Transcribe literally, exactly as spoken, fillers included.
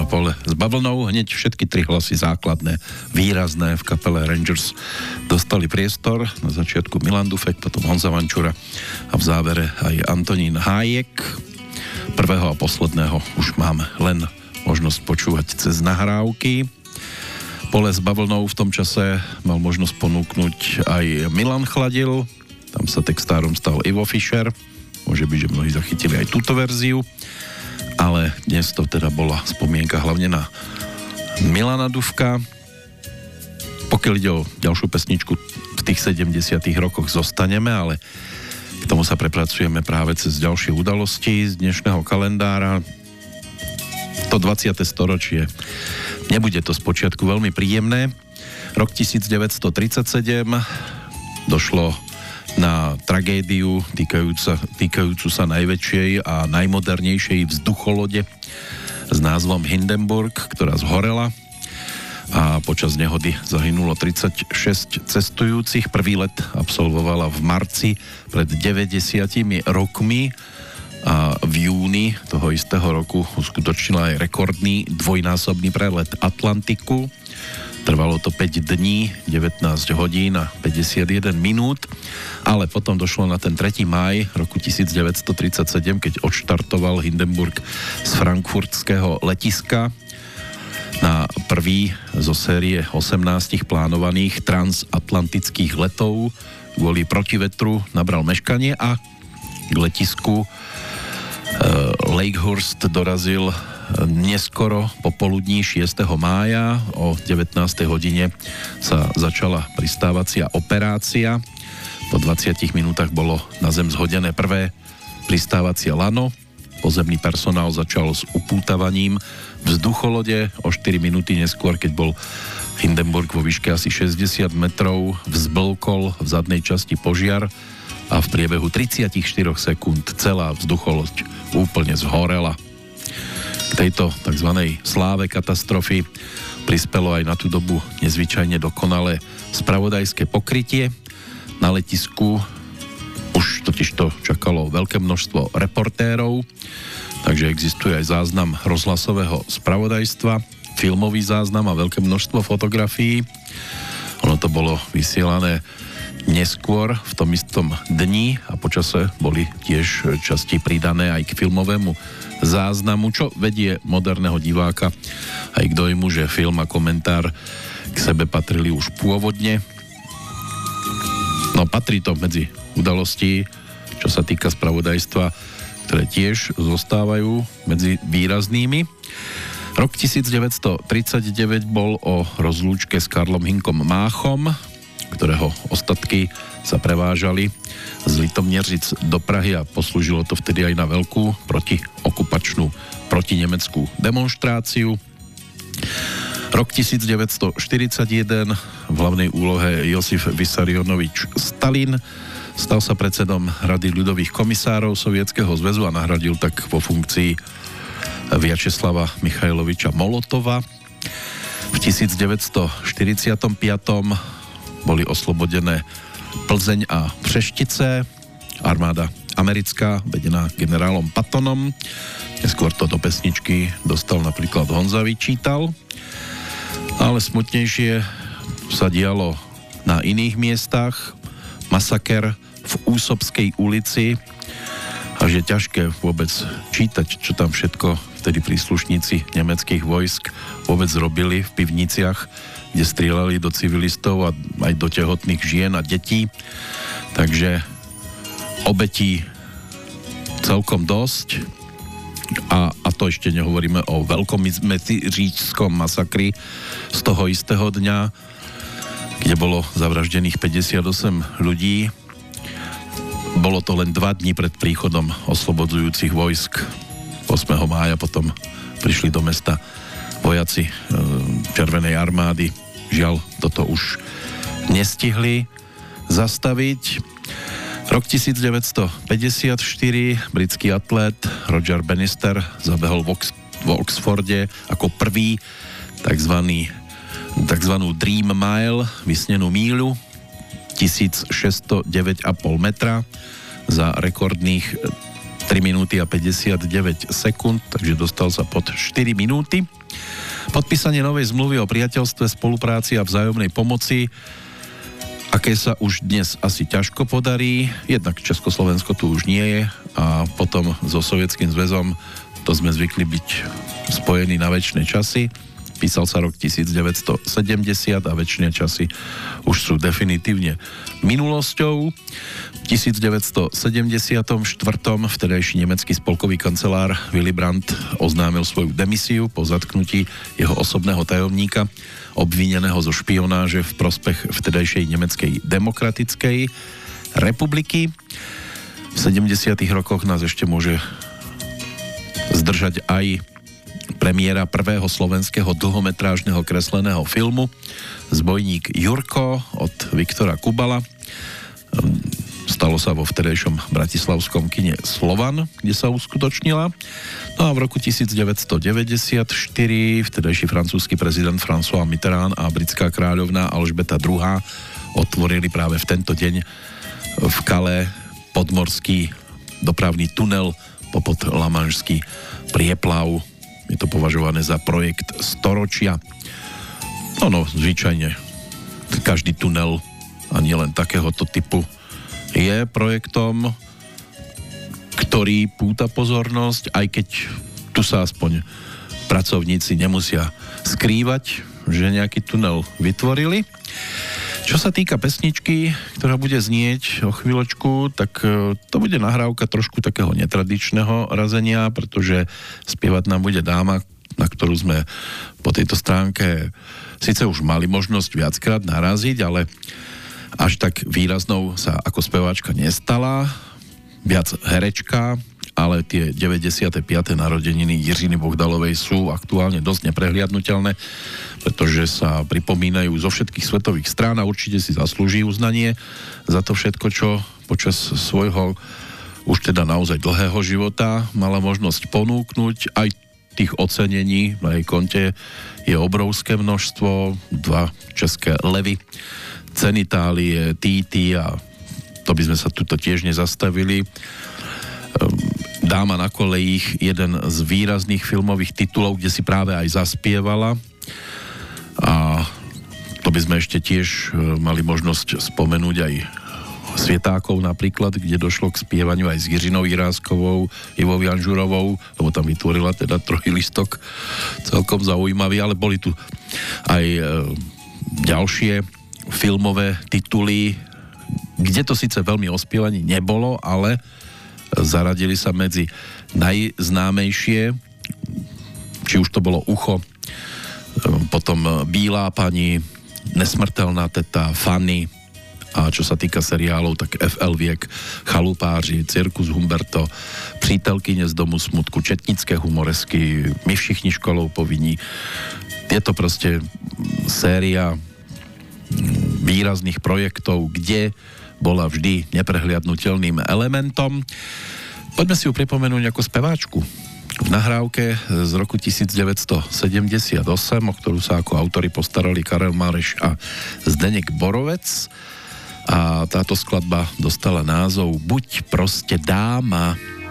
Áno, Pole s bavlnou, hneď všetky tri hlasy základné, výrazné v kapele Rangers dostali priestor. Na začiatku Milan Dufek, potom Honza Vančura a v závere aj Antonín Hájek. Prvého a posledného už mám len možnosť počúvať cez nahrávky. Pole s bavlnou v tom čase mal možnosť ponúknuť aj Milan Chladil, tam sa textárom stal Ivo Fischer, môže byť, že mnohí zachytili aj túto verziu. Ale dnes to teda bola spomienka hlavne na Milana Dufka. Pokiaľ ide o ďalšiu pesničku, v tých sedemdesiatych rokoch zostaneme, ale k tomu sa prepracujeme práve cez ďalšie udalosti z dnešného kalendára. To dvadsiate storočie. Nebude to spočiatku veľmi príjemné. Rok devätnásťtridsaťsedem došlo na tragédiu týkajúca, týkajúcu sa najväčšej a najmodernejšej vzducholode s názvom Hindenburg, ktorá zhorela a počas nehody zahynulo tridsaťšesť cestujúcich. Prvý let absolvovala v marci pred deväťdesiatimi rokmi a v júni toho istého roku uskutočnila aj rekordný dvojnásobný prelet Atlantiku. Trvalo to päť dní, devätnásť hodín a päťdesiatjeden minút, ale potom došlo na ten tretí máj roku devätnásťtridsaťsedem, keď odštartoval Hindenburg z frankfurtského letiska na prvý zo série osemnásť plánovaných transatlantických letov. Kvôli protivetru nabral meškanie a k letisku Lakehurst dorazil neskoro popoludní šiesteho mája. O devätnástej hodine sa začala pristávacia operácia. Po dvadsiatich minútach bolo na zem zhodené prvé pristávacie lano. Pozemný personál začal s upútavaním vzducholode. O štyri minúty neskôr, keď bol Hindenburg vo výške asi šesťdesiat metrov, vzblkol v zadnej časti požiar a v priebehu tridsaťštyri sekúnd celá vzducholoď úplne zhorela. K tejto tzv. Sláve katastrofy prispelo aj na tú dobu nezvyčajne dokonalé spravodajské pokrytie. Na letisku už totižto čakalo veľké množstvo reportérov, takže existuje aj záznam rozhlasového spravodajstva, filmový záznam a veľké množstvo fotografií. Ono to bolo vysielané neskôr v tom istom dni a počase boli tiež časti pridané aj k filmovému záznamu, čo vedie moderného diváka aj k dojmu, že film a komentár k sebe patrili už pôvodne. No patrí to medzi udalosti, čo sa týka spravodajstva, ktoré tiež zostávajú medzi výraznými. Rok devätnásťtridsaťdeväť bol o rozlúčke s Karlom Hinkom Máchom, ktorého ostatky sa prevážali z Litomnieric do Prahy a poslúžilo to vtedy aj na veľkú protiokupačnú protinemeckú demonštráciu. Rok devätnásťštyridsaťjeden, v hlavnej úlohe Josif Vissarionovič Stalin, stal sa predsedom Rady ľudových komisárov Sovietskeho zväzu a nahradil tak vo funkcii Vjačeslava Michajloviča Molotova. V devätnásťštyridsaťpäť boli oslobodené Plzeň a Přeštice. Armáda americká, vedená generálom Pattonom. Neskôr to do pesničky dostal napríklad Honza Vyčítal. Ale smutnejšie sa dialo na iných miestach. Masaker v Úsobskej ulici. Až je ťažké vôbec čítať, čo tam všetko vtedy príslušníci nemeckých vojsk vôbec robili v pivniciach, kde strieľali do civilistov a aj do tehotných žien a detí. Takže obetí celkom dosť. A, a to ešte nehovoríme o veľkom meziříčskom masakri z toho istého dňa, kde bolo zavraždených päťdesiatosem ľudí. Bolo to len dva dni pred príchodom oslobodzujúcich vojsk. ôsmeho mája potom prišli do mesta vojaci e, Červenej armády. Žiaľ, toto už nestihli zastaviť. Rok devätnásťpäťdesiatštyri, britský atlét Roger Bannister zabehol v, Ox- v Oxforde ako prvý takzvaný, takzvanú Dream Mile, vysnenú míľu, tisícšesťstodeväť celá päť metra za rekordných tri minúty a päťdesiatdeväť sekúnd, takže dostal sa pod štyri minúty. Podpísanie novej zmluvy o priateľstve, spolupráci a vzájomnej pomoci, aké sa už dnes asi ťažko podarí. Jednak Československo tu už nie je a potom so Sovietským zväzom to sme zvykli byť spojení na večné časy. Písal sa rok devätnásťsedemdesiat a večné časy už sú definitívne minulosťou. V devätnásťsedemdesiatštyri vtedajší nemecký spolkový kancelár Willy Brandt oznámil svoju demisiu po zatknutí jeho osobného tajomníka, obvineného zo špionáže v prospech vtedajšej Nemeckej demokratickej republiky. V sedemdesiatych rokoch nás ešte môže zdržať aj premiéra prvého slovenského dlhometrážneho kresleného filmu Zbojník Jurko od Viktora Kubala. Stalo sa vo vtedejšom bratislavskom kine Slovan, kde sa uskutočnila. No a v roku devätnásťdeväťdesiatštyri vtedajší francúzsky prezident François Mitterrand a britská kráľovná Alžbeta druhá. otvorili práve v tento deň v Calais podmorský dopravný tunel popod Lamanšský prieplav. Je to považované za projekt storočia. No, no, zvyčajne každý tunel a nielen takéhoto typu je projektom, ktorý púta pozornosť, aj keď tu sa aspoň pracovníci nemusia skrývať, že nejaký tunel vytvorili. Čo sa týka pesničky, ktorá bude znieť o chvíľočku, tak to bude nahrávka trošku takého netradičného razenia, pretože spievať nám bude dáma, na ktorú sme po tejto stránke síce už mali možnosť viackrát naraziť, ale až tak výraznou sa ako speváčka nestala, viac herečka, ale tie deväťdesiate piate narodeniny Jiřiny Bohdalovej sú aktuálne dosť neprehliadnutelné, pretože sa pripomínajú zo všetkých svetových strán a určite si zaslúži uznanie za to všetko, čo počas svojho už teda naozaj dlhého života mala možnosť ponúknuť. Aj tých ocenení na jej konte je obrovské množstvo, dva české levy, Cenitálie, Týty, a to by sme sa tuto tiež nezastavili. Dáma na kolejích, jeden z výrazných filmových titulov, kde si práve aj zaspievala, a to by sme ešte tiež mali možnosť spomenúť aj Svietákov napríklad, kde došlo k spievaniu aj s Jiřinou Jiráskovou, Ivou Janžurovou, lebo tam vytvorila teda trojlistok celkom zaujímavý, ale boli tu aj e, ďalšie filmové tituly, kde to síce veľmi ospievaní nebolo, ale zaradili sa medzi najznámejšie, či už to bolo Ucho, potom Bílá pani, Nesmrtelná teta, Fanny, a čo sa týka seriálov, tak ef el Viek, Chalupáři, Cirkus Humberto, Přítelkyně z domu smutku, Četnické humoresky, My všichni školou povinní. Je to proste séria výrazných projektov, kde bola vždy neprehliadnutelným elementom. Poďme si ju pripomenúť ako speváčku. V nahrávke z roku devätnásťsedemdesiatosem, o ktorú sa ako autori postarali Karel Mareš a Zdeněk Borovec, a táto skladba dostala názov Buď proste dáma.